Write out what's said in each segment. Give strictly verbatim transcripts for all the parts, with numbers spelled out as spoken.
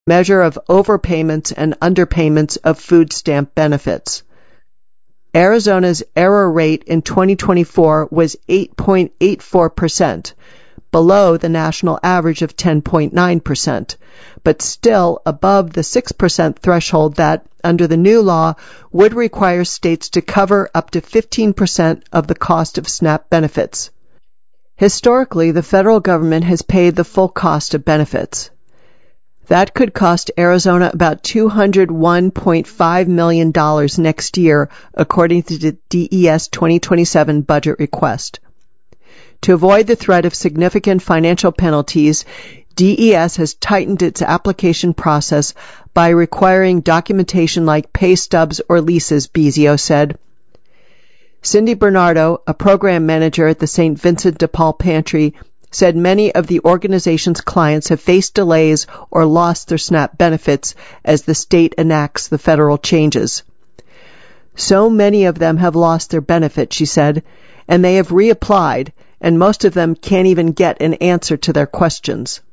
measure of overpayments and underpayments of food stamp benefits. Arizona's error rate in twenty twenty-four was eight point eight four percent, below the national average of ten point nine percent, but still above the six percent threshold that, under the new law, would require states to cover up to fifteen percent of the cost of SNAP benefits. Historically, the federal government has paid the full cost of benefits. That could cost Arizona about two hundred one point five million dollars next year, according to the D E S twenty twenty-seven budget request. To avoid the threat of significant financial penalties, D E S has tightened its application process by requiring documentation like pay stubs or leases, Bezio said. Cindy Bernardo, a program manager at the Saint Vincent de Paul Pantry, said many of the organization's clients have faced delays or lost their SNAP benefits as the state enacts the federal changes. So many of them have lost their benefit, she said, and they have reapplied, and most of them can't even get an answer to their questions.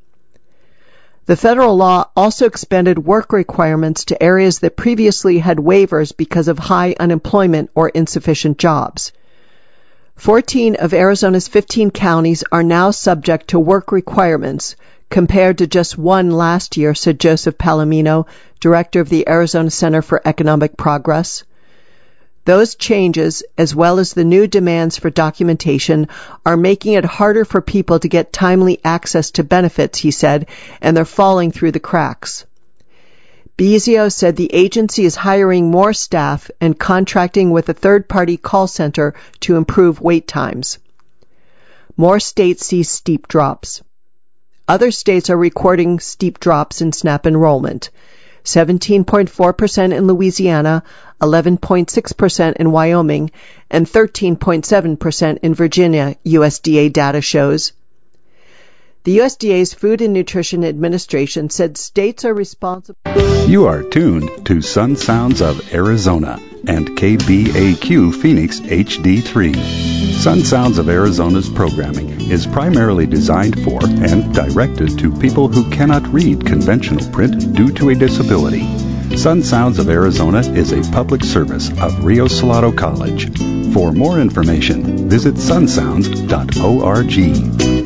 The federal law also expanded work requirements to areas that previously had waivers because of high unemployment or insufficient jobs. Fourteen of Arizona's fifteen counties are now subject to work requirements, compared to just one last year, said Joseph Palomino, director of the Arizona Center for Economic Progress. Those changes, as well as the new demands for documentation, are making it harder for people to get timely access to benefits, he said, and they're falling through the cracks. Bezio said the agency is hiring more staff and contracting with a third-party call center to improve wait times. More states see steep drops. Other states are recording steep drops in SNAP enrollment. seventeen point four percent in Louisiana, eleven point six percent in Wyoming, and thirteen point seven percent in Virginia, U S D A data shows. The U S D A's Food and Nutrition Administration said states are responsible. You are tuned to Sun Sounds of Arizona and K B A Q Phoenix H D three. Sun Sounds of Arizona's programming is primarily designed for and directed to people who cannot read conventional print due to a disability. Sun Sounds of Arizona is a public service of Rio Salado College. For more information, visit sun sounds dot org.